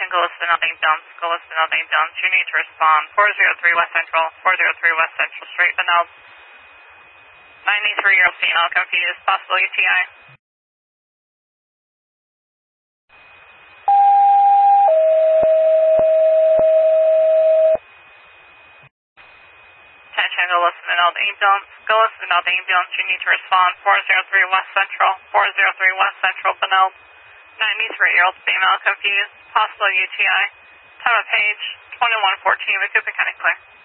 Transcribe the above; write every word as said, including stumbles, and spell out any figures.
Galveston, nothing dumps. Galveston, nothing dumps. You need to respond. four oh three West Central. four oh three West Central Street, Benel. ninety-three-year-old female confused. Possible U T I. Attention, Galveston, nothing dumps. Galveston, nothing dumps. You need to respond. four oh three West Central. four oh three West Central, Benel. ninety-three-year-old female confused. Possible U T I. Time of page twenty-one fourteen. We could be kind of clear.